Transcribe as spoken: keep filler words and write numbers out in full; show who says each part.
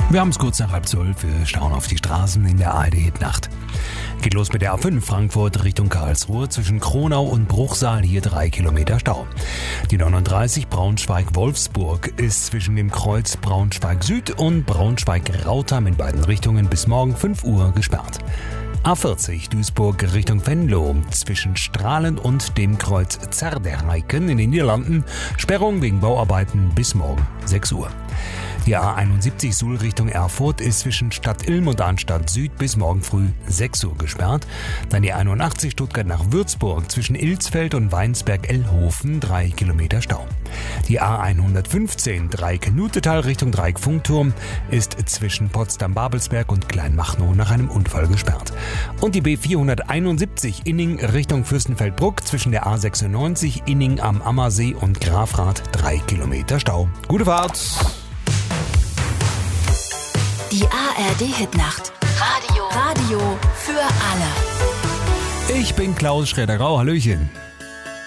Speaker 1: Wir haben es kurz nach halb zwölf. Wir schauen auf die Straßen in der A R D-Hitnacht. Geht los mit der A fünf Frankfurt Richtung Karlsruhe. Zwischen Kronau und Bruchsal hier drei Kilometer Stau. Die neununddreißig Braunschweig-Wolfsburg ist zwischen dem Kreuz Braunschweig-Süd und Braunschweig-Rautheim in beiden Richtungen bis morgen fünf Uhr gesperrt. A vierzig Duisburg Richtung Venlo zwischen Strahlen und dem Kreuz Zerderheiken in den Niederlanden. Sperrung wegen Bauarbeiten bis morgen sechs Uhr. Die A einundsiebzig Suhl Richtung Erfurt ist zwischen Stadt Ilm und Arnstadt Süd bis morgen früh sechs Uhr gesperrt. Dann die einundachtzig Stuttgart nach Würzburg zwischen Ilsfeld und Weinsberg-Ellhofen drei Kilometer Stau. Die A hundertfünfzehn Dreieck-Nutetal Richtung Dreieck-Funkturm ist zwischen Potsdam-Babelsberg und Kleinmachnow nach einem Unfall gesperrt. Und die B vierhunderteinundsiebzig Inning Richtung Fürstenfeldbruck zwischen der A sechsundneunzig Inning am Ammersee und Grafrath drei Kilometer Stau. Gute Fahrt!
Speaker 2: Die A R D-Hitnacht. Radio. Radio für alle.
Speaker 1: Ich bin Klaus Schroeder-Grau. Hallöchen.